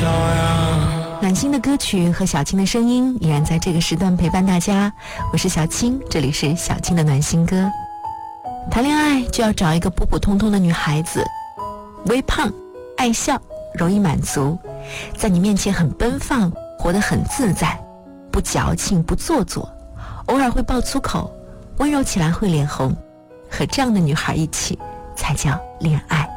暖心的歌曲和小青的声音依然在这个时段陪伴大家，我是小青，这里是小青的暖心歌。谈恋爱就要找一个普普通通的女孩子，微胖，爱笑，容易满足，在你面前很奔放，活得很自在，不矫情不做作，偶尔会爆粗口，温柔起来会脸红，和这样的女孩一起才叫恋爱。